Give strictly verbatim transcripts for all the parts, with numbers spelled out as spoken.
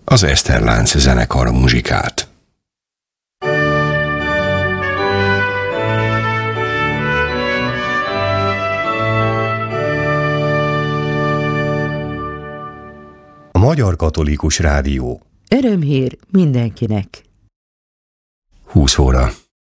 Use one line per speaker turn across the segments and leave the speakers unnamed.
Az Eszterlánc zenekar muzsikált. A Magyar Katolikus Rádió.
Örömhír mindenkinek.
húsz óra.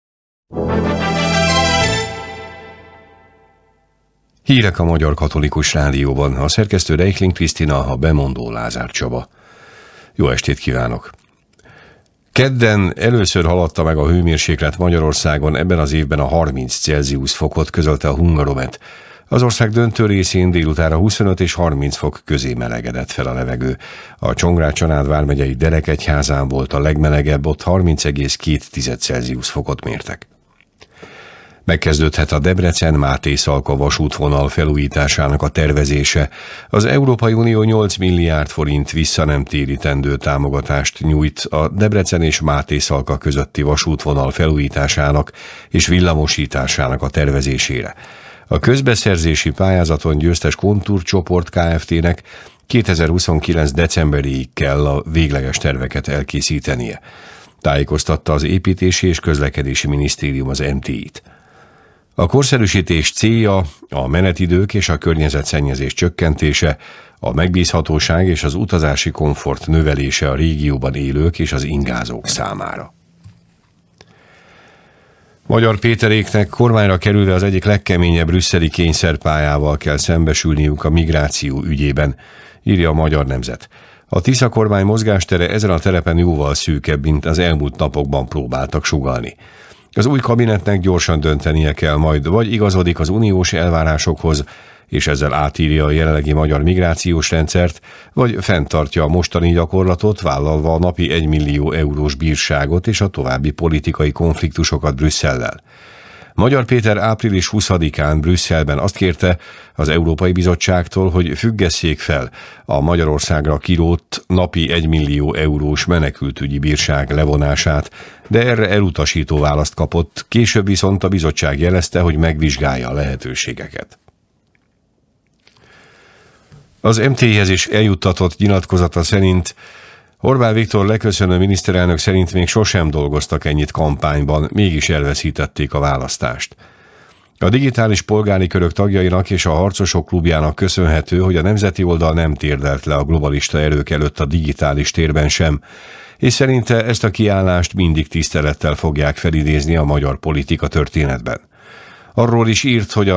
Hírek a Magyar Katolikus Rádióban. A szerkesztő Reichling Krisztina, a bemondó Lázár Csaba. Jó estét kívánok! Kedden először haladta meg a hőmérséklet Magyarországon ebben az évben a harminc Celsius fokot, közölte a Hungaromet. Az ország döntő részén délutára huszonöt és harminc fok közé melegedett fel a levegő. A Csongrád-Csanád vármegyei Derekegyházán volt a legmelegebb, ott harminc egész két Celsius fokot mértek. Megkezdődhet a Debrecen-Mátészalka vasútvonal felújításának a tervezése. Az Európai Unió nyolc milliárd forint visszanemtérítendő támogatást nyújt a Debrecen és Mátészalka közötti vasútvonal felújításának és villamosításának a tervezésére. A közbeszerzési pályázaton győztes Kontúr Csoport Kft-nek kétezer-huszonkilenc decemberéig kell a végleges terveket elkészítenie. Tájékoztatta az Építési és Közlekedési Minisztérium az em té í-t. A korszerűsítés célja a menetidők és a környezetszennyezés csökkentése, a megbízhatóság és az utazási komfort növelése a régióban élők és az ingázók számára. Magyar Péteréknek kormányra kerülve az egyik legkeményebb brüsszeli kényszerpályával kell szembesülniük a migráció ügyében, írja a Magyar Nemzet. A Tisza kormány mozgástere ezen a terepen jóval szűkebb, mint az elmúlt napokban próbáltak sugallni. Az új kabinetnek gyorsan döntenie kell majd, vagy igazodik az uniós elvárásokhoz, és ezzel átírja a jelenlegi magyar migrációs rendszert, vagy fenntartja a mostani gyakorlatot, vállalva a napi egymillió eurós bírságot és a további politikai konfliktusokat Brüsszellel. Magyar Péter április huszadikán Brüsszelben azt kérte az Európai Bizottságtól, hogy függesszék fel a Magyarországra kirótt napi egymillió eurós menekültügyi bírság levonását, de erre elutasító választ kapott, később viszont a bizottság jelezte, hogy megvizsgálja a lehetőségeket. Az em té í-hez is eljuttatott nyilatkozata szerint Orbán Viktor leköszönő miniszterelnök szerint még sosem dolgoztak ennyit kampányban, mégis elveszítették a választást. A digitális polgári körök tagjainak és a harcosok klubjának köszönhető, hogy a nemzeti oldal nem térdelt le a globalista erők előtt a digitális térben sem, és szerinte ezt a kiállást mindig tisztelettel fogják felidézni a magyar politika történetben. Arról is írt, hogy a